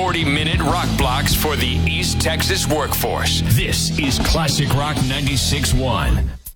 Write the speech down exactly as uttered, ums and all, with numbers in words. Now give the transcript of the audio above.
forty-minute rock blocks for the East Texas workforce. This is Classic Rock ninety-six point one.